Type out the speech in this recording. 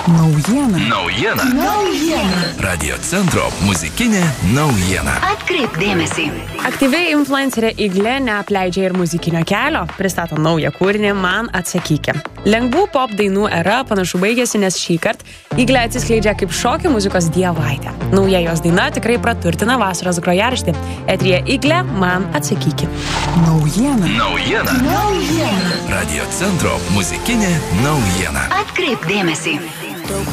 Naujiena. Radio centro muzikinė naujiena. Atkreipk dėmesį. Aktyviai influencerė Iglė neapleidžia ir muzikinio kelio, pristato naują kūrinį Man atsakykė. Lengvų pop dainų era panašu baigėsi, nes šįkart Iglė atsiskleidžia kaip šokių muzikos dievaitė. Nauja jos daina tikrai praturtina vasaros grojaraštį. Eteryje Iglė Man atsakykė. Naujiena. Radio centro muzikinė naujiena. Atkreipk dėmesį. Daug